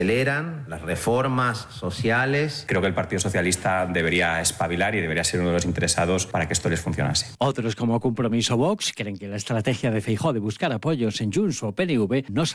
Aceleran las reformas sociales. Creo que el Partido Socialista debería espabilar y debería ser uno de los interesados para que esto les funcionase. Otros, como Compromiso Vox, creen que la estrategia de Feijóo de buscar apoyos en Junts o PNV no